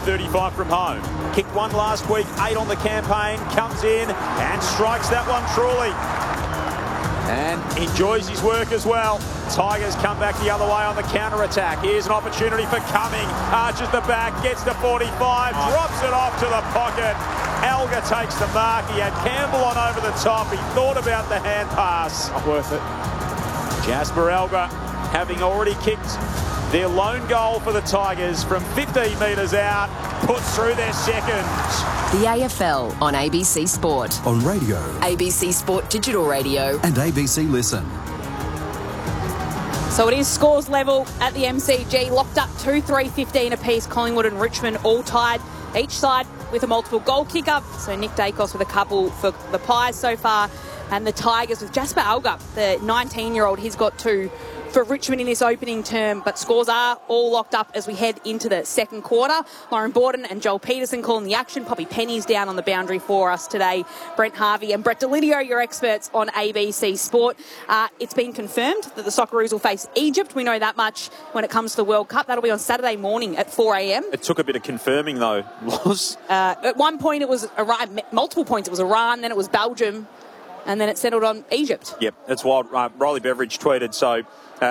35 from home. Kicked one last week, 8 on the campaign, comes in and strikes that one truly. And enjoys his work as well. Tigers come back the other way on the counter-attack. Here's an opportunity for Cumming. Arches the back, gets to 45, drops it off to the pocket. Elgar takes the mark. He had Campbell on over the top. He thought about the hand pass. Not worth it. Jasper Elgar, having already kicked their lone goal for the Tigers from 15 metres out, puts through their second. The AFL on ABC Sport. On radio. ABC Sport Digital Radio. And ABC Listen. So it is scores level at the MCG, locked up 2-3-15 apiece. Collingwood and Richmond all tied, each side with a multiple goal kicker. So Nick Dacos with a couple for the Pies so far. And the Tigers with Jasper Elgar, the 19-year-old, he's got 2 for Richmond in this opening term, but scores are all locked up as we head into the second quarter. Lauren Borden and Joel Peterson calling the action. Poppy Penny's down on the boundary for us today. Brent Harvey and Brett Delidio, your experts on ABC Sport. It's been confirmed that the Socceroos will face Egypt. We know that much when it comes to the World Cup. That'll be on Saturday morning at 4 a.m. It took a bit of confirming, though, Loz. At one point, it was Iran, multiple points. It was Iran, then it was Belgium, and then it settled on Egypt. Yep, that's wild. Riley Beveridge tweeted, so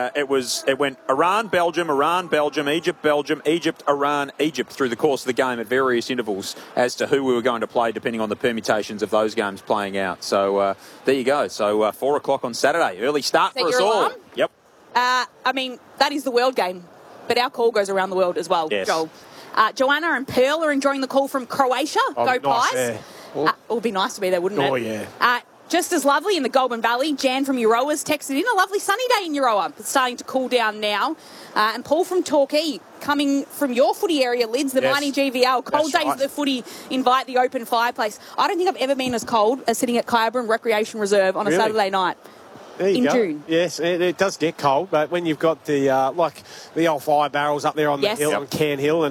it went Iran, Belgium, Egypt, Belgium, Egypt, Iran, Egypt through the course of the game at various intervals as to who we were going to play depending on the permutations of those games playing out. So there you go. So 4 o'clock on Saturday. Early start for us all. Alarm? Yep. I mean, that is the world game, but our call goes around the world as well, yes. Joel. Joanna and Pearl are enjoying the call from Croatia. Go nice, Pies. yeah. It would be nice to be there, wouldn't it? Oh, yeah. Just as lovely in the Goulburn Valley. Jan from Euroa's texted in a lovely sunny day in Euroa. It's starting to cool down now. And Paul from Torquay, coming from your footy area, Lids, the mighty GVL. Cold days of the footy invite the open fireplace. I don't think I've ever been as cold as sitting at Kyabram Recreation Reserve on a Saturday night. In June. Yes, it does get cold, but when you've got the like the old fire barrels up there on the hill on Cairn Hill,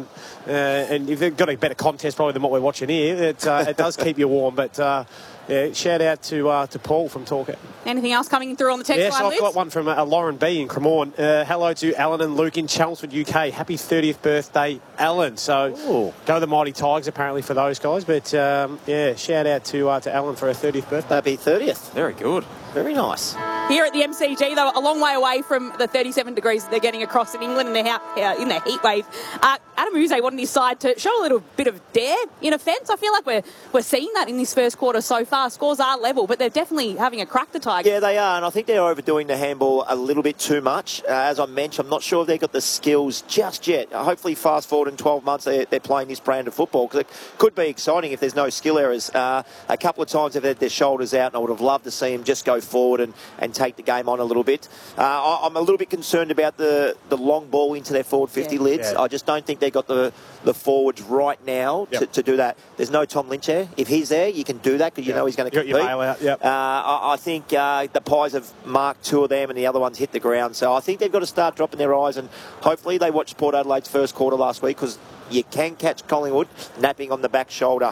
and you've got a better contest probably than what we're watching here, it does keep you warm. But yeah, shout out to Paul from Torquay. Anything else coming through on the text line? Yes, I've got one from Lauren B in Cremorne. Hello to Alan and Luke in Chelmsford, UK. Happy 30th birthday, Alan. So go the Mighty Tigers apparently for those guys. But yeah, shout out to Alan for her 30th birthday. Happy 30th. Very good. Very nice. Here at the MCG, though, a long way away from the 37 degrees they're getting across in England in the heat wave. Adam Uze wanted his side to show a little bit of dare in offence. I feel like we're seeing that in this first quarter so far. Scores are level, but they're definitely having a crack the Tigers. Yeah, they are, and I think they're overdoing the handball a little bit too much. As I mentioned, I'm not sure if they've got the skills just yet. Hopefully, fast forward in 12 months, they're playing this brand of football, because it could be exciting if there's no skill errors. A couple of times they've had their shoulders out, and I would have loved to see them just go forward and take the game on a little bit. I'm a little bit concerned about the long ball into their forward 50 Lids. Yeah. I just don't think they've got the forwards right now to do that. There's no Tom Lynch there. If he's there, you can do that because you know he's going to compete. Your bail out. Yep. I think the Pies have marked 2 of them and the other one's hit the ground. So I think they've got to start dropping their eyes, and hopefully they watched Port Adelaide's first quarter last week, because you can catch Collingwood napping on the back shoulder.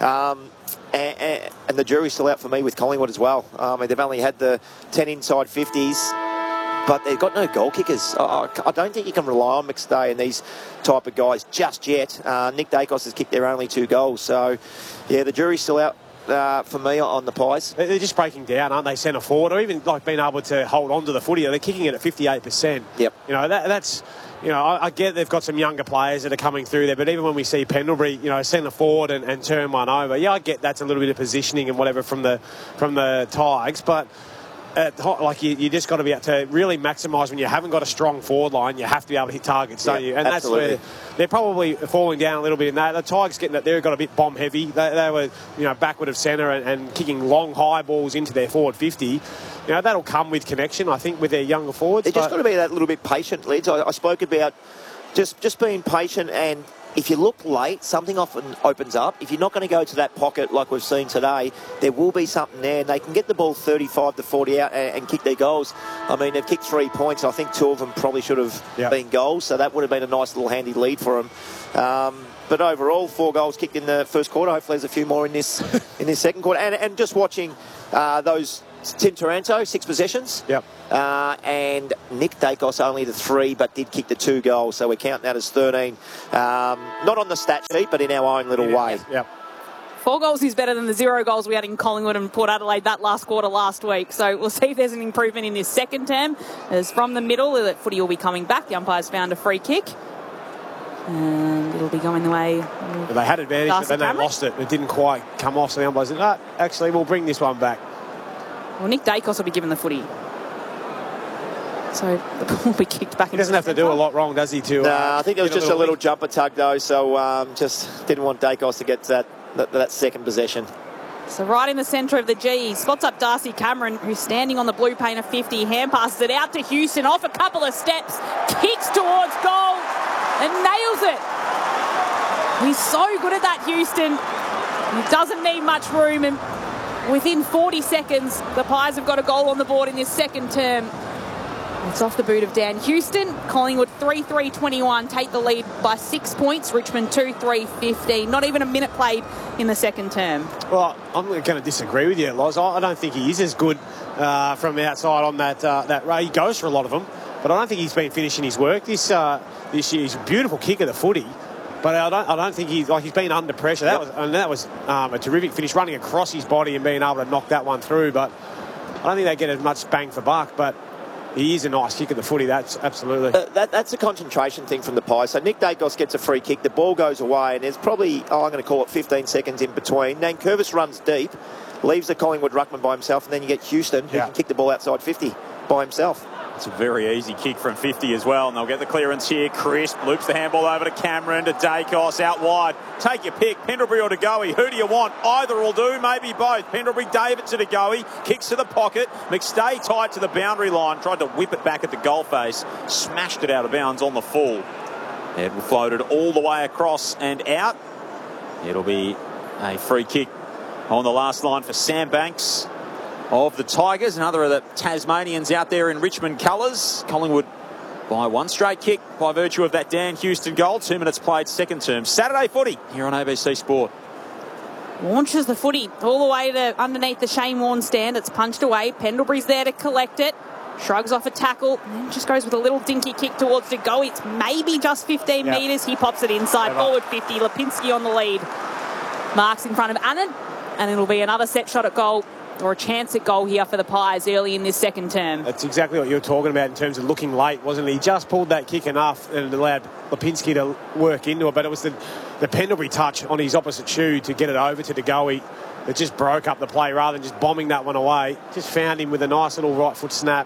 And the jury's still out for me with Collingwood as well. They've only had the 10 inside 50s, but they've got no goal kickers. I don't think you can rely on McStay and these type of guys just yet. Nick Dacos has kicked their only 2 goals. So, yeah, the jury's still out for me on the Pies. They're just breaking down, aren't they, centre forward, or even like being able to hold on to the footy. They're kicking it at 58%. Yep. You know, that's... You know, I get they've got some younger players that are coming through there, but even when we see Pendlebury, you know, centre forward and turn one over, yeah, I get that's a little bit of positioning and whatever from the Tigers, but like you just got to be able to really maximise when you haven't got a strong forward line. You have to be able to hit targets, don't you? And absolutely. That's where they're probably falling down a little bit in that. The Tigers getting that they've got a bit bomb heavy. They were, you know, backward of centre and kicking long high balls into their forward 50. You know, that'll come with connection, I think, with their younger forwards. They just got to be that little bit patient, Lids. I spoke about just being patient, and if you look late, something often opens up. If you're not going to go to that pocket like we've seen today, there will be something there, and they can get the ball 35 to 40 out and kick their goals. I mean, they've kicked 3 points. I think 2 of them probably should have been goals, so that would have been a nice little handy lead for them. But overall, 4 goals kicked in the first quarter. Hopefully there's a few more in this second quarter. And just watching those Tim Taranto, 6 possessions. Yep. And Nick Dacos only the 3, but did kick the 2 goals, so we're counting that as 13. Not on the stat sheet, but in our own little way. Yep. 4 goals is better than the 0 goals we had in Collingwood and Port Adelaide that last quarter last week. So we'll see if there's an improvement in this second term. As from the middle, the footy will be coming back. The umpires found a free kick. And it'll be going the way. Well, they had advantage, but then they lost it. It didn't quite come off, so the umpires said, actually, we'll bring this one back. Well, Nick Dacos will be given the footy. So the ball will be kicked back. He doesn't have to do a lot wrong, does he, to... I think it was just a little jumper tug, though, so just didn't want Dacos to get that second possession. So right in the centre of the G, spots up Darcy Cameron, who's standing on the blue paint of 50. Hand passes it out to Houston, off a couple of steps, kicks towards goal and nails it. He's so good at that, Houston. He doesn't need much room, and within 40 seconds, the Pies have got a goal on the board in this second term. It's off the boot of Dan Houston. Collingwood 3-3-21 take the lead by 6 points. Richmond 2-3-15. Not even a minute played in the second term. Well, I'm going to disagree with you, Loz. I don't think he is as good from outside on that ray. He goes for a lot of them, but I don't think he's been finishing his work this year. He's a beautiful kick of the footy, but I don't think he's been under pressure. That was a terrific finish, running across his body and being able to knock that one through. But I don't think they get as much bang for buck. But he is a nice kick at the footy, that's absolutely. That's a concentration thing from the Pies. So Nick Dacos gets a free kick, the ball goes away, and there's probably, I'm going to call it 15 seconds in between. Nankervis runs deep, leaves the Collingwood ruckman by himself, and then you get Houston, who can kick the ball outside 50 by himself. It's a very easy kick from 50 as well, and they'll get the clearance here. Crisp loops the handball over to Cameron, to Dacos, out wide. Take your pick, Pendlebury or De Goey. Who do you want? Either will do, maybe both. Pendlebury, David to De Goey, kicks to the pocket. McStay tied to the boundary line, tried to whip it back at the goal face, smashed it out of bounds on the full. It floated all the way across and out. It'll be a free kick on the last line for Sam Banks of the Tigers, another of the Tasmanians out there in Richmond colours. Collingwood by 1 straight kick by virtue of that Dan Houston goal. 2 minutes played, second term. Saturday footy here on ABC Sport. Launches the footy all the way to underneath the Shane Warne stand. It's punched away. Pendlebury's there to collect it. Shrugs off a tackle and just goes with a little dinky kick towards De Goey. It's maybe just 15 metres. He pops it inside. Forward 50. Lipinski on the lead. Marks in front of Annan. And it'll be another set shot at goal, or a chance at goal here for the Pies early in this second term. That's exactly what you were talking about in terms of looking late, wasn't it? He just pulled that kick enough and allowed Lipinski to work into it, but it was the Pendlebury touch on his opposite shoe to get it over to De Goey that just broke up the play rather than just bombing that one away. Just found him with a nice little right foot snap.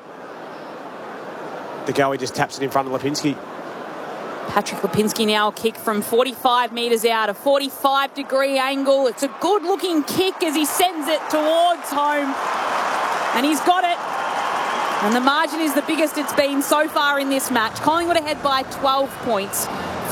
De Goey just taps it in front of Lipinski. Patrick Lipinski now kick from 45 metres out, a 45-degree angle. It's a good-looking kick as he sends it towards home. And he's got it. And the margin is the biggest it's been so far in this match. Collingwood ahead by 12 points.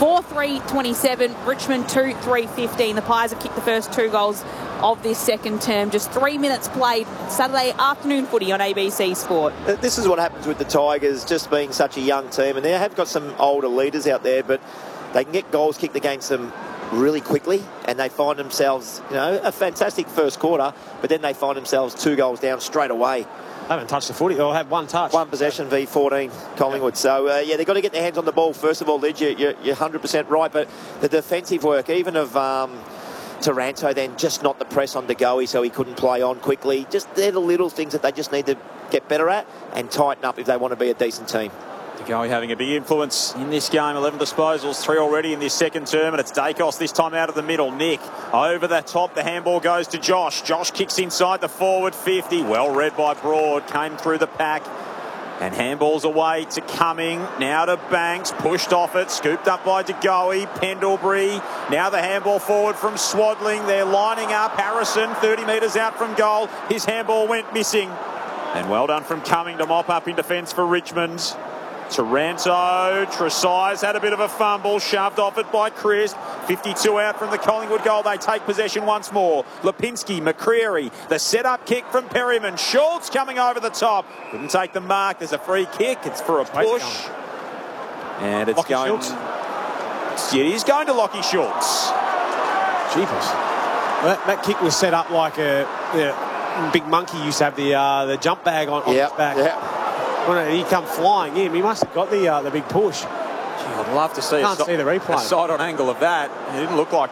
4-3-27, Richmond 2-3-15. The Pies have kicked the first 2 goals of this second term. Just 3 minutes played. Saturday afternoon footy on ABC Sport. This is what happens with the Tigers, just being such a young team, and they have got some older leaders out there, but they can get goals kicked against them really quickly, and they find themselves, a fantastic first quarter, but then they find themselves 2 goals down straight away. I haven't touched the footy. They'll have 1 touch. 1 possession v 14 Collingwood. So, they've got to get their hands on the ball. First of all, Lidge, you're 100% right. But the defensive work, even of Taranto, then just not the press on De Goey so he couldn't play on quickly. Just they're the little things that they just need to get better at and tighten up if they want to be a decent team. De Goey having a big influence in this game. 11 disposals, 3 already in this second term, and it's Dacos this time out of the middle. Nick over the top. The handball goes to Josh. Josh kicks inside the forward 50. Well read by Broad. Came through the pack. And handballs away to Cumming. Now to Banks. Pushed off it. Scooped up by De Goey. Pendlebury. Now the handball forward from Swadling. They're lining up. Harrison 30 metres out from goal. His handball went missing. And well done from Cumming to mop up in defence for Richmond. Taranto, Tresize had a bit of a fumble, shoved off it by Chris. 52 out from the Collingwood goal. They take possession once more. Lipinski, McCreary, the set-up kick from Perryman. Schultz coming over the top. Couldn't take the mark. There's a free kick. It's for a push. And it's Lockie going... Schultz. It is going to Lockie Schultz. Jeepers. That kick was set up like Big Monkey used to have the jump bag on his back. When he come flying in, he must have got the big push. I'd love to see Can't see the replay. a side-on angle of that. It didn't look like